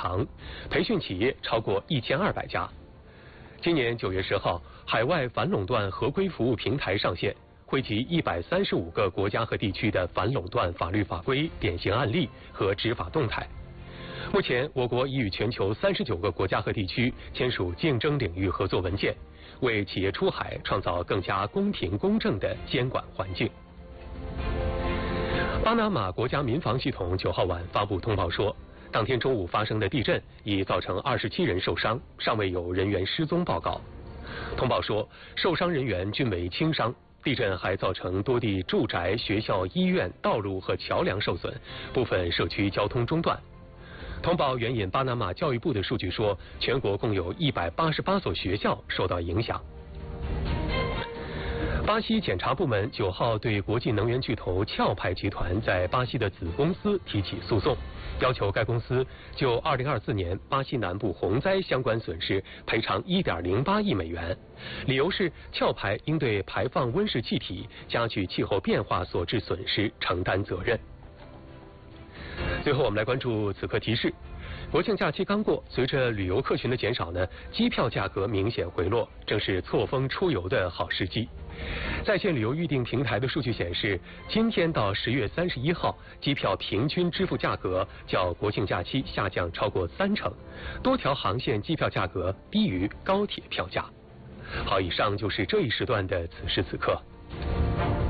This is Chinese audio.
堂，培训企业超过1200家。今年9月10号，海外反垄断合规服务平台上线，汇集135个国家和地区的反垄断法律法规、典型案例和执法动态。目前，我国已与全球39个国家和地区签署竞争领域合作文件，为企业出海创造更加公平公正的监管环境。巴拿马国家民防系统9号晚发布通报说，当天中午发生的地震已造成27人受伤，尚未有人员失踪报告。通报说，受伤人员均为轻伤。地震还造成多地住宅、学校、医院、道路和桥梁受损，部分社区交通中断。通报援引巴拿马教育部的数据说，全国共有188所学校受到影响。巴西检察部门9号对国际能源巨头壳牌集团在巴西的子公司提起诉讼，要求该公司就2024年巴西南部洪灾相关损失赔偿1.08亿美元，理由是壳牌应对排放温室气体、加剧气候变化所致损失承担责任。最后我们来关注此刻提示。国庆假期刚过，随着旅游客群的减少呢，机票价格明显回落，正是错峰出游的好时机。在线旅游预订平台的数据显示，今天到10月31号，机票平均支付价格较国庆假期下降超过30%，多条航线机票价格低于高铁票价。好，以上就是这一时段的此时此刻。